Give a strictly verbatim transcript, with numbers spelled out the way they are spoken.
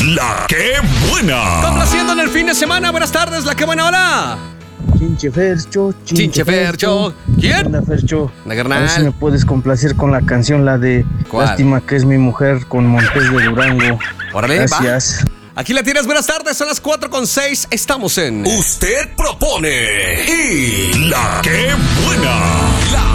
La que buena. Complaciendo en el fin de semana. Buenas tardes, la que buena hora. Chinche Fercho, Chinche, Chinche Fercho. ¿Quién? Hola Fercho. La A carnal. ver si me puedes complacer con la canción, la de ¿Cuál? Lástima que es mi mujer, con Montes de Durango. Órale, Gracias. va. Aquí la tienes, buenas tardes, son las cuatro con seis. Estamos en Usted propone y la que buena.